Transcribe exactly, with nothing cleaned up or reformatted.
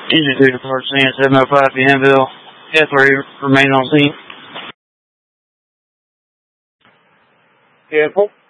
Engine two departs scene at seven oh five P M Bill. F three remain on scene. Careful.